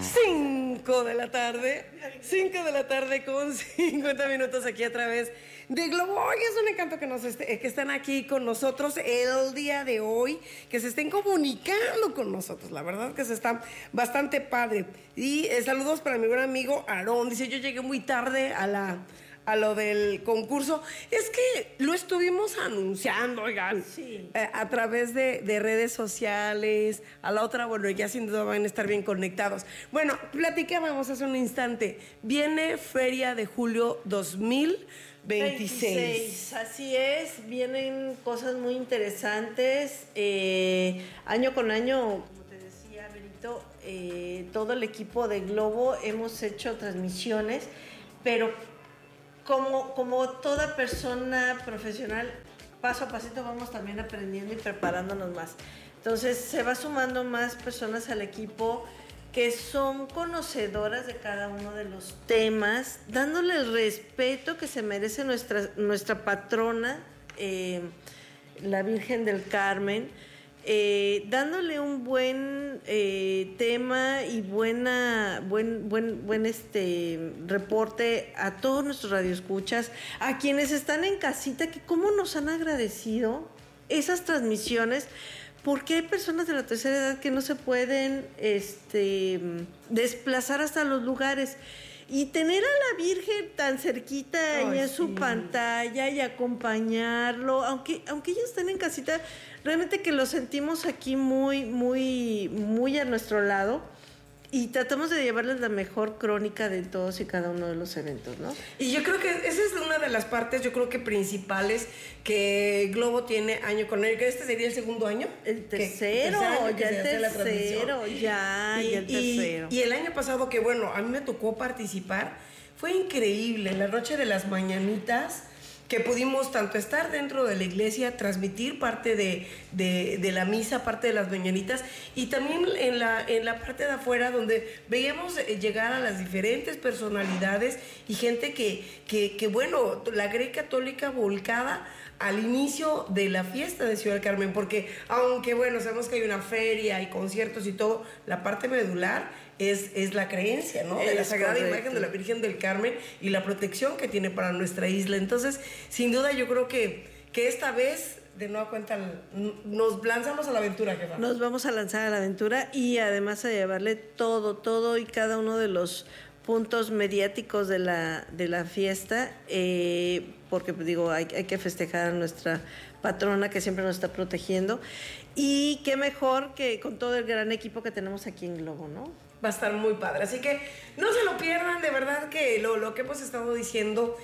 5 de la tarde, 5 de la tarde con 50 minutos aquí a través de Globo. Hoy es un encanto que están aquí con nosotros el día de hoy, que se estén comunicando con nosotros. La verdad que se está bastante padre. Y saludos para mi buen amigo Aarón. Dice, yo llegué muy tarde a lo del concurso. Es que lo estuvimos anunciando, oigan, sí. A través de redes sociales. A la otra, bueno, ya sin duda van a estar bien conectados. Bueno, platicábamos hace un instante. Viene Feria de Julio 2026. Así es, vienen cosas muy interesantes. Año con año, como te decía, Benito, todo el equipo de Globo hemos hecho transmisiones, pero como toda persona profesional, paso a pasito vamos también aprendiendo y preparándonos más. Entonces se va sumando más personas al equipo que son conocedoras de cada uno de los temas, dándole el respeto que se merece nuestra patrona, la Virgen del Carmen, dándole un buen tema y buen reporte a todos nuestros radioescuchas, a quienes están en casita, que cómo nos han agradecido esas transmisiones, porque hay personas de la tercera edad que no se pueden desplazar hasta los lugares. Y tener a la Virgen tan cerquita y en su pantalla y acompañarlo, aunque ellos estén en casita, realmente que lo sentimos aquí muy, muy, muy a nuestro lado. Y tratamos de llevarles la mejor crónica de todos y cada uno de los eventos, ¿no? Y yo creo que esa es una de las partes, yo creo que principales que Globo tiene año con año, que este sería el segundo año. El tercero, ya el tercero. Y el año pasado, que bueno, a mí me tocó participar, fue increíble, la noche de las mañanitas, que pudimos tanto estar dentro de la iglesia, transmitir parte de la misa, parte de las mañanitas, y también en la parte de afuera, donde veíamos llegar a las diferentes personalidades y gente que bueno, la Grey Católica volcada al inicio de la fiesta de Ciudad del Carmen, porque aunque bueno, sabemos que hay una feria y conciertos y todo, la parte medular es la creencia, ¿no? De la sagrada imagen de la Virgen del Carmen y la protección que tiene para nuestra isla. Entonces, sin duda, yo creo que esta vez, de nueva cuenta, nos lanzamos a la aventura, jefa. Nos vamos a lanzar a la aventura y además a llevarle todo y cada uno de los puntos mediáticos de la fiesta, porque digo, hay que festejar a nuestra patrona que siempre nos está protegiendo, y qué mejor que con todo el gran equipo que tenemos aquí en Globo, ¿no? Va a estar muy padre, así que no se lo pierdan, de verdad que lo que hemos estado diciendo,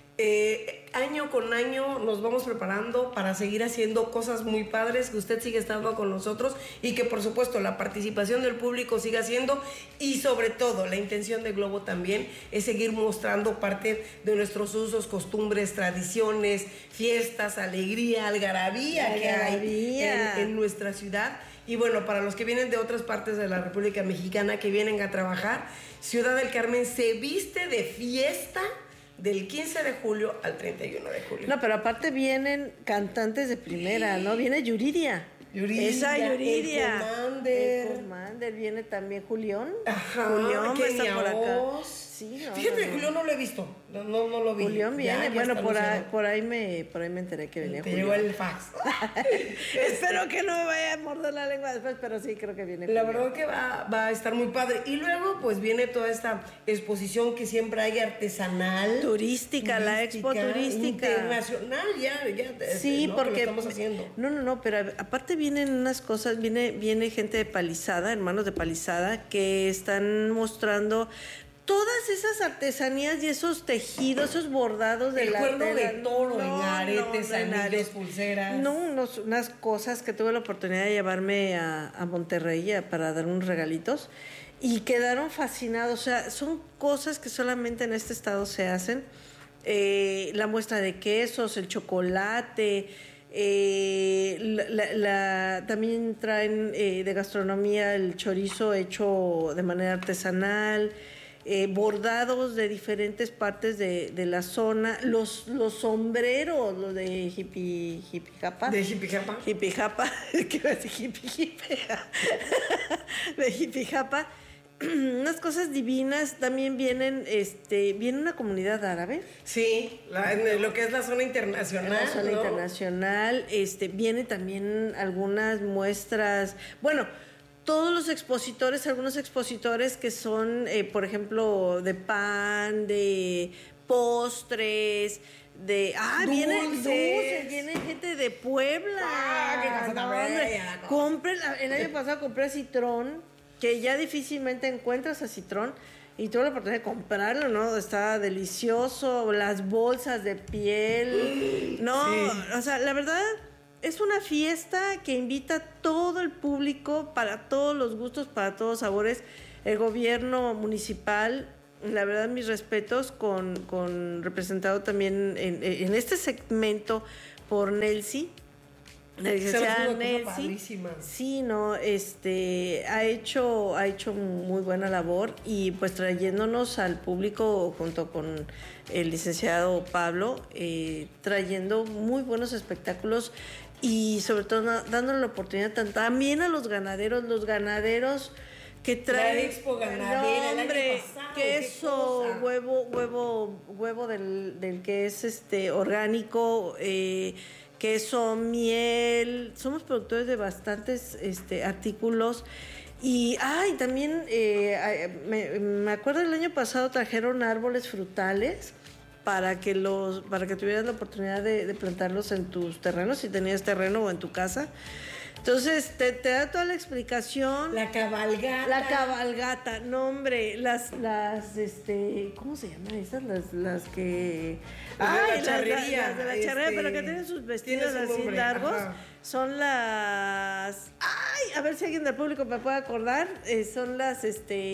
año con año nos vamos preparando para seguir haciendo cosas muy padres, que usted siga estando con nosotros y que por supuesto la participación del público siga siendo, y sobre todo la intención de Globo también es seguir mostrando parte de nuestros usos, costumbres, tradiciones, fiestas, alegría, algarabía que hay en nuestra ciudad. Y bueno, para los que vienen de otras partes de la República Mexicana, que vienen a trabajar, Ciudad del Carmen se viste de fiesta del 15 de julio al 31 de julio. No, pero aparte vienen cantantes de primera, ¿no? Viene Yuridia. Esa Yuridia. El Commander. Viene también Julián. Ajá, Julián va a estar por acá. Sí, fíjate, Julián no lo he visto. No lo vi. Julián viene. Bueno, por ahí me enteré que venía Julián. Te llegó el fax. Espero que no me vaya a morder la lengua después, pero sí creo que viene La Julián. verdad que va a estar muy padre. Y luego pues viene toda esta exposición que siempre hay artesanal. Turística, la expo turística. Internacional, ya. Sí, ¿no? porque que lo estamos haciendo. No, pero aparte vienen unas cosas, viene gente de Palizada, hermanos de Palizada, que están mostrando todas esas artesanías y esos tejidos, esos bordados de el cuerno de toro, en aretes, anillos, pulseras. No, unas cosas que tuve la oportunidad de llevarme a Monterrey para dar unos regalitos y quedaron fascinados. O sea, son cosas que solamente en este estado se hacen. La muestra de quesos, el chocolate, también traen de gastronomía el chorizo hecho de manera artesanal, bordados de diferentes partes de la zona, los sombreros, los de hippie-japa. De hippie-japa. Hippie-japa, ¿qué iba a decir? Hippie-japa. De hippie-japa. unas cosas divinas. También viene una comunidad árabe. Sí, en lo que es la zona internacional. La zona internacional, viene también algunas muestras. Bueno, todos los expositores, algunos expositores que son, por ejemplo, de pan, de postres, de viene gente de Puebla. El año pasado compré citrón, que ya difícilmente encuentras a citrón, y tuve la oportunidad de comprarlo, ¿no? Estaba delicioso, las bolsas de piel, ¿no? Sí. O sea, la verdad es una fiesta que invita a todo el público, para todos los gustos, para todos los sabores. El gobierno municipal, la verdad, mis respetos, con representado también en este segmento por Nelcy, la licenciada Nelcy. Sí, no, ha hecho muy buena labor, y pues trayéndonos al público junto con el licenciado Pablo, trayendo muy buenos espectáculos, y sobre todo dándole la oportunidad también a los ganaderos que traen la expo ganadera, hombre, el año pasado, queso, huevo del que es orgánico, queso, miel. Somos productores de bastantes artículos. Y también me acuerdo el año pasado trajeron árboles frutales para que tuvieras la oportunidad de plantarlos en tus terrenos, si tenías terreno o en tu casa. Entonces te da toda la explicación. La cabalgata, no hombre, las ¿cómo se llaman esas? Las que la charrería. Las de la charrería, pero que tienen sus vestidos así largos. Ajá. Son las a ver si alguien del público me puede acordar. Son las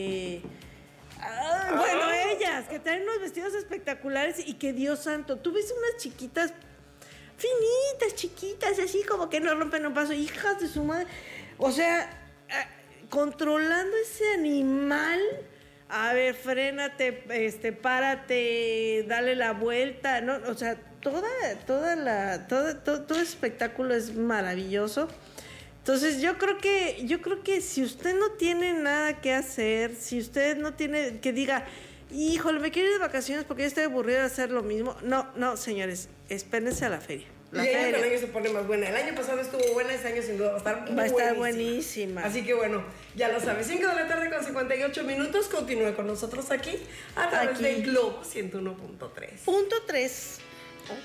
bueno, ellas que traen unos vestidos espectaculares, y que Dios santo, tú ves unas chiquitas finitas, chiquitas, así como que no rompen un paso, hijas de su madre. O sea, controlando ese animal. A ver, frénate, párate, dale la vuelta, ¿no? O sea, todo ese espectáculo es maravilloso. Entonces, yo creo que si usted no tiene nada que hacer, si usted no tiene, que diga, híjole, me quiero ir de vacaciones porque ya estoy aburrida de hacer lo mismo. No, señores, espérense a la feria. El año se pone más buena. El año pasado estuvo buena, este año sin duda va a estar buenísima. Así que bueno, ya lo sabes. 5 de la tarde con 58 minutos. Continúe con nosotros aquí a través de Globo 101.3. .3